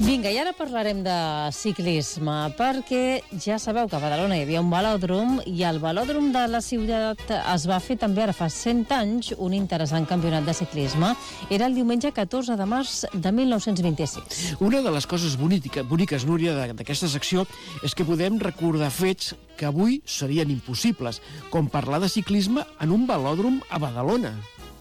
Vinga, i ara parlarem de ciclisme, perquè ja sabeu que a Badalona hi havia un velòdrom i al velòdrom de la ciutat es va fer també ara fa 100 anys un interessant campionat de ciclisme. Era el diumenge 14 de març de 1926. Una de les coses boniques, Núria, d'aquesta secció és que podem recordar fets que avui serien impossibles, com parlar de ciclisme en un velòdrom a Badalona.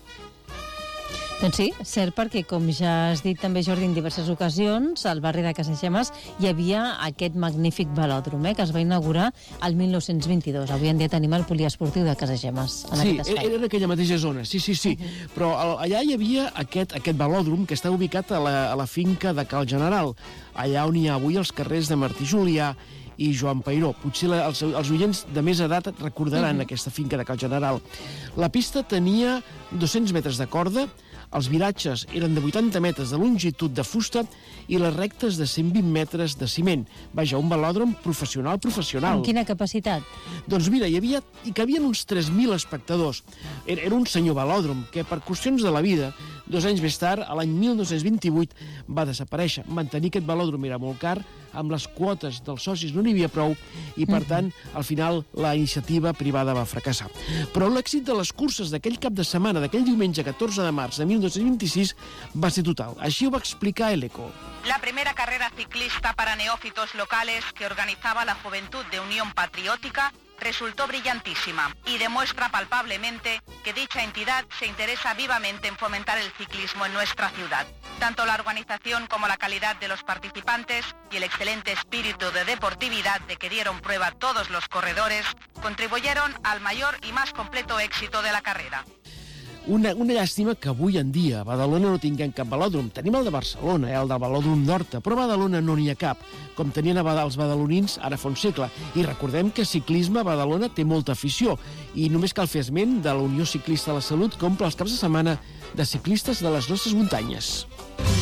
Doncs sí, cert, perquè com ja has dit també, Jordi, en diverses ocasions, al barri de Casagemes hi havia aquest magnífic velòdrom, que es va inaugurar el 1922. Avui en dia tenim el poliesportiu de Casagemes en aquest espai. Sí, era en aquella mateixa zona, sí. Però allà hi havia aquest velòdrom que està ubicat a la finca de Cal General, allà on hi ha avui els carrers de Martí Julià i Joan Peiró. Potser els oients de més edat recordaran aquesta finca de Cal General. La pista tenia 200 metres de corda, els viratges eren de 80 metres de longitud de fusta i les rectes de 120 metres de ciment. Vaja, un velòdrom professional. Amb quina capacitat? Doncs mira, hi cabien uns 3.000 espectadors. Era un senyor velòdrom que, per qüestions de la vida, 2 anys més tard, a l'any 1928, va desaparèixer. Mantenir aquest velòdrom era molt car, amb les quotes dels socis no n'hi havia prou i, per tant, al final, la iniciativa privada va fracassar. Però l'èxit de les curses d'aquell cap de setmana, d'aquell diumenge 14 de març de 1926, va ser total. Així ho va explicar el ECO. La primera carrera ciclista para neófitos locales que organizaba la Juventud de Unión Patriótica resultó brillantísima y demuestra palpablemente que dicha entidad se interesa vivamente en fomentar el ciclismo en nuestra ciudad. Tanto la organización como la calidad de los participantes y el excelente espíritu de deportividad de que dieron prueba todos los corredores contribuyeron al mayor y más completo éxito de la carrera. Una llàstima que avui en dia a Badalona no tinguem cap velòdrom. Tenim el de Barcelona, el del velòdrom d'Horta, però a Badalona no n'hi ha cap, com tenien els badalonins ara fa un segle. I recordem que ciclisme a Badalona té molta afició, i només cal fer esment de la Unió Ciclista de la Salut, que omple els caps de setmana de ciclistes de les nostres muntanyes.